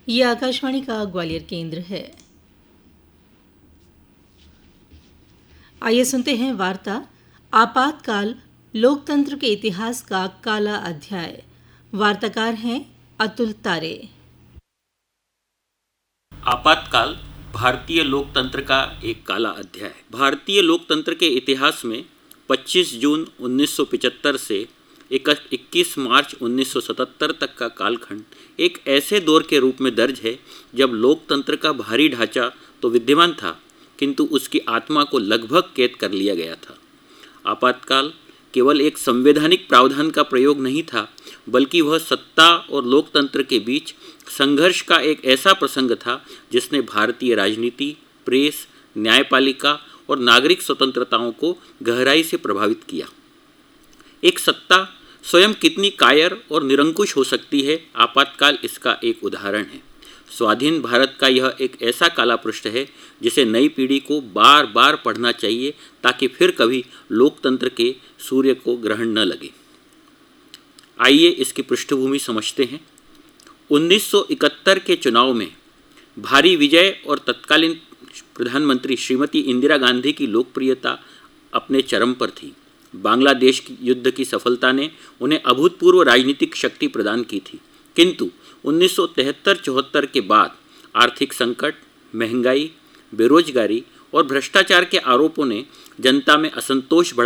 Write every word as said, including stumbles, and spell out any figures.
ये आकाशवाणी का ग्वालियर केंद्र है। आइए सुनते हैं वार्ता आपातकाल लोकतंत्र के इतिहास का काला अध्याय। वार्ताकार हैं अतुल तारे। आपातकाल भारतीय लोकतंत्र का एक काला अध्याय। भारतीय लोकतंत्र के इतिहास में पच्चीस जून उन्नीस सौ पचहत्तर से इक्कीस मार्च उन्नीस सौ सतहत्तर तक का कालखंड एक ऐसे दौर के रूप में दर्ज है जब लोकतंत्र का भारी ढांचा तो विद्यमान था, किंतु उसकी आत्मा को लगभग कैद कर लिया गया था। आपातकाल केवल एक संवैधानिक प्रावधान का प्रयोग नहीं था, बल्कि वह सत्ता और लोकतंत्र के बीच संघर्ष का एक ऐसा प्रसंग था जिसने भारतीय राजनीति, प्रेस, न्यायपालिका और नागरिक स्वतंत्रताओं को गहराई से प्रभावित किया। एक सत्ता स्वयं कितनी कायर और निरंकुश हो सकती है, आपातकाल इसका एक उदाहरण है। स्वाधीन भारत का यह एक ऐसा काला पृष्ठ है जिसे नई पीढ़ी को बार बार पढ़ना चाहिए ताकि फिर कभी लोकतंत्र के सूर्य को ग्रहण न लगे। आइए इसकी पृष्ठभूमि समझते हैं। उन्नीस सौ इकहत्तर के चुनाव में भारी विजय और तत्कालीन प्रधानमंत्री श्रीमती इंदिरा गांधी की लोकप्रियता अपने चरम पर थी। बांग्लादेश की युद्ध की सफलता ने उन्हें अभूतपूर्व राजनीतिक शक्ति प्रदान की थी, किंतु उन्नीस सौ तिहत्तर चौहत्तर के बाद आर्थिक संकट, महंगाई, बेरोजगारी और भ्रष्टाचार के आरोपों ने जनता में असंतोष बढ़ा